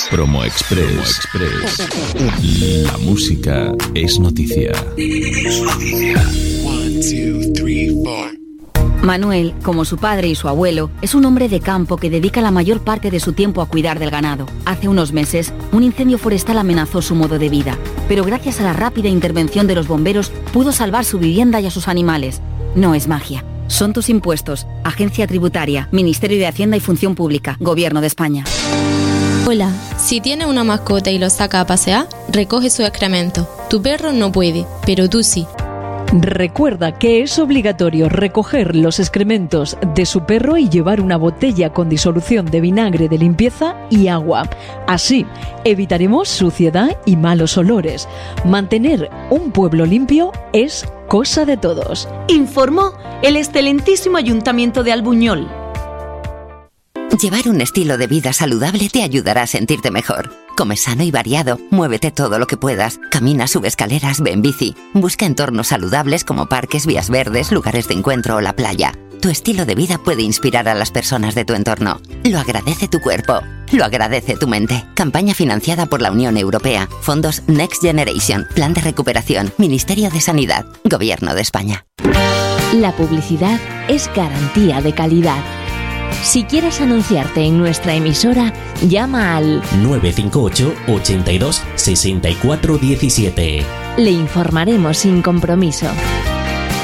Promo Express. La música es noticia. Manuel, como su padre y su abuelo, es un hombre de campo que dedica la mayor parte de su tiempo a cuidar del ganado. Hace unos meses, un incendio forestal amenazó su modo de vida, pero gracias a la rápida intervención de los bomberos, pudo salvar su vivienda y a sus animales. No es magia. Son tus impuestos. Agencia Tributaria, Ministerio de Hacienda y Función Pública, Gobierno de España. Hola, si tiene una mascota y lo saca a pasear, recoge su excremento. Tu perro no puede, pero tú sí. Recuerda que es obligatorio recoger los excrementos de su perro y llevar una botella con disolución de vinagre de limpieza y agua. Así evitaremos suciedad y malos olores. Mantener un pueblo limpio es cosa de todos. Informó el excelentísimo Ayuntamiento de Albuñol. Llevar un estilo de vida saludable te ayudará a sentirte mejor. Come sano y variado, muévete todo lo que puedas, camina, sube escaleras, ve en bici. Busca entornos saludables como parques, vías verdes, lugares de encuentro o la playa. Tu estilo de vida puede inspirar a las personas de tu entorno. Lo agradece tu cuerpo, lo agradece tu mente. Campaña financiada por la Unión Europea. Fondos Next Generation, Plan de Recuperación, Ministerio de Sanidad, Gobierno de España. La publicidad es garantía de calidad. Si quieres anunciarte en nuestra emisora, llama al 958 82 64 17. Le informaremos sin compromiso.